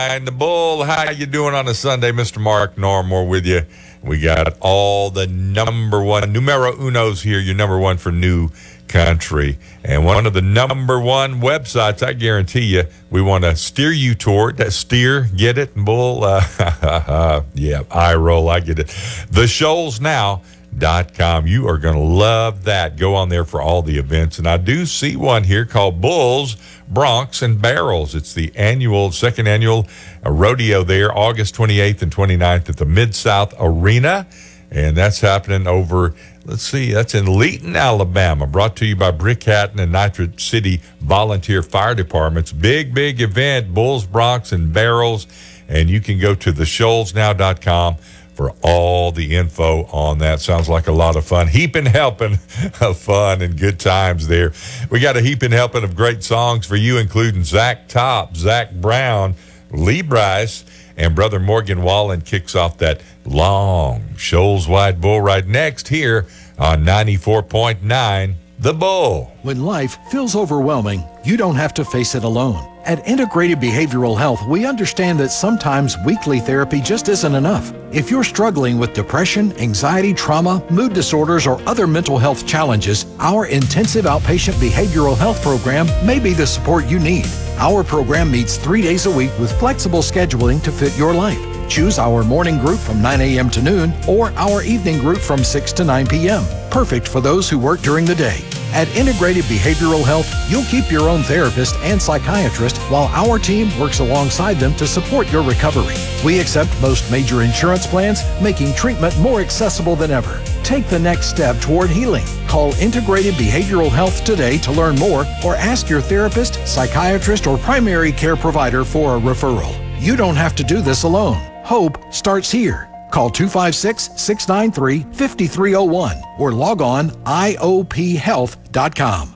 the Bull. How you doing on a Sunday? Mr. Mark Normore with you. We got all the numero unos here, your number one for new country. And one of the number one websites, I guarantee you, we want to steer you toward. That steer, get it, Bull? Yeah, eye roll, I get it. TheShoalsNow.com. You are going to love that. Go on there for all the events. And I do see one here called Bulls, Broncs, and Barrels. It's the second annual rodeo there, August 28th and 29th at the Mid-South Arena. And that's happening over, that's in Leeton, Alabama, brought to you by Brickhattan and Nitrate City Volunteer Fire Departments. Big event, Bulls, Broncs, and Barrels. And you can go to theshoalsnow.com for all the info on that. Sounds like a lot of fun. Heaping helping of fun and good times there. We got a heaping helping of great songs for you, including Zach Top, Zach Brown, Lee Brice, and Brother Morgan Wallen kicks off that long Shoals-wide bull ride next here on 94.9 The Bull. When life feels overwhelming, you don't have to face it alone. At Integrated Behavioral Health, we understand that sometimes weekly therapy just isn't enough. If you're struggling with depression, anxiety, trauma, mood disorders, or other mental health challenges, our intensive outpatient behavioral health program may be the support you need. Our program meets 3 days a week with flexible scheduling to fit your life. Choose our morning group from 9 a.m. to noon or our evening group from 6 to 9 p.m. Perfect for those who work during the day. At Integrated Behavioral Health, you'll keep your own therapist and psychiatrist while our team works alongside them to support your recovery. We accept most major insurance plans, making treatment more accessible than ever. Take the next step toward healing. Call Integrated Behavioral Health today to learn more or ask your therapist, psychiatrist, or primary care provider for a referral. You don't have to do this alone. Hope starts here. Call 256-693-5301 or log on iophealth.com.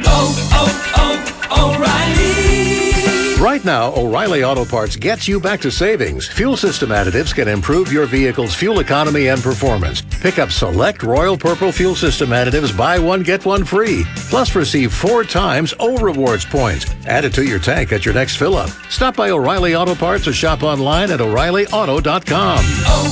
O'Reilly. Right now, O'Reilly Auto Parts gets you back to savings. Fuel system additives can improve your vehicle's fuel economy and performance. Pick up select Royal Purple fuel system additives, buy one, get one free. Plus receive 4 times O Rewards points. Add it to your tank at your next fill-up. Stop by O'Reilly Auto Parts or shop online at O'ReillyAuto.com.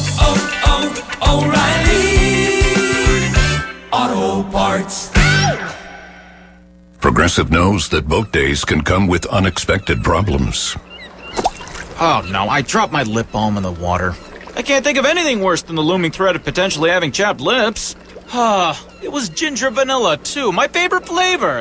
O'Reilly Auto Parts. Progressive knows that boat days can come with unexpected problems. Oh no, I dropped my lip balm in the water. I can't think of anything worse than the looming threat of potentially having chapped lips. It was ginger vanilla too, my favorite flavor.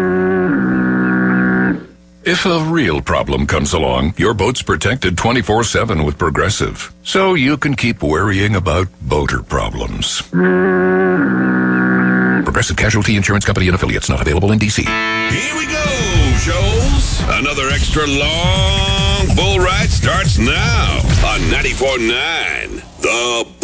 If a real problem comes along, your boat's protected 24/7 with Progressive, so you can keep worrying about boater problems. Progressive Casualty Insurance Company and Affiliates, not available in D.C. Here we go, Shoals. Another extra long bull ride starts now on 94.9 The